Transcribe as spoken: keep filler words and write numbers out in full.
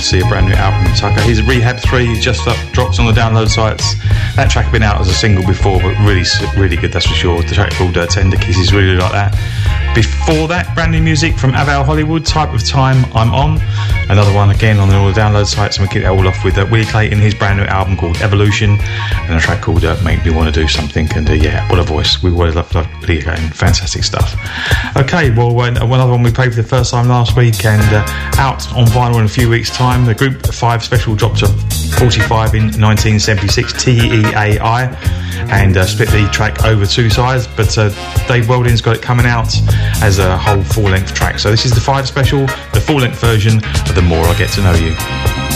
see a brand new album from Tucker. His Rehab three just up, dropped on the download sites. That track had been out as a single before, but really, really good, that's for sure. The track called uh, Tender Kisses, really like that. Before that, brand new music from Aval Hollywood, Type of Time, I'm On. Another one again on all the download sites, and we kick it all off with uh, Willie Clayton, his brand new album called Evolution, and a track called uh, Make Me Want to Do Something. And uh, yeah, what a voice. We always love, love Willie Clayton. Fantastic stuff. Okay, well, uh, another one we played for the first time last week, and uh, out on vinyl in a few weeks' time. The Group five special dropped to forty-five in nineteen seventy-six, T E A I, and uh, split the track over two sides, but uh, Dave Weldon's got it coming out as a whole full-length track. So this is the five special, the full-length version of The More I Get to Know You.